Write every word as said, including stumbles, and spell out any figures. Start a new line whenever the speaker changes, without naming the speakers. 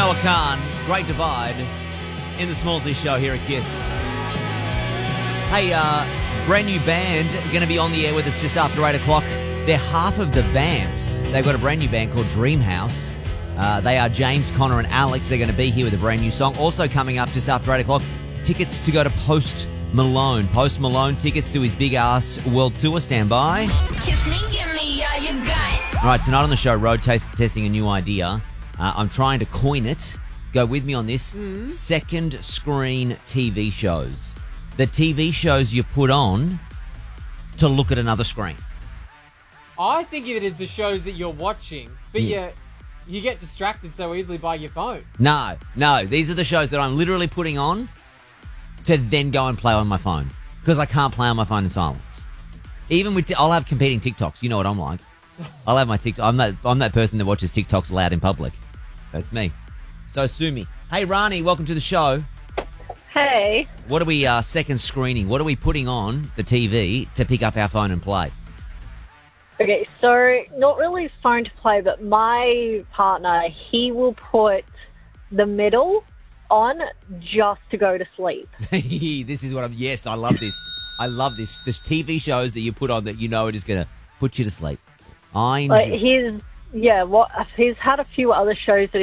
Noah Khan, Great Divide, in the Smallsy Show here at Kiss. Hey, uh, brand new band going to be on the air with us just after eight o'clock. They're half of the Vamps. They've got a brand new band called Dreamhouse. Uh, they are James, Connor, and Alex. They're going to be here with a brand new song. Also coming up just after eight o'clock, tickets to go to Post Malone. Post Malone tickets to his big-ass world tour. Stand by.
Kiss me, give me all you got.
All right, tonight on the show, Road taste, testing a new idea. Uh, I'm trying to coin it. Go with me on this. Mm. Second screen T V shows. The T V shows you put on to look at another screen.
I think of it as the shows that you're watching, but yeah. you you get distracted so easily by your phone.
No, no. These are the shows that I'm literally putting on to then go and play on my phone because I can't play on my phone in silence. Even with, t- I'll have competing TikToks. You know what I'm like. I'll have my TikTok. I'm that. I'm that person that watches TikToks loud in public. That's me. So sue me. Hey, Rani, welcome to the show.
Hey.
What are we uh, second screening? What are we putting on the T V to pick up our phone and play?
Okay, so not really phone to play, but my partner, he will put The Middle on just to go to sleep.
This is what I'm... Yes, I love this. I love this. There's T V shows that you put on that you know it is going to put you to sleep. I enjoy...
But he's, yeah, what he's had a few other shows that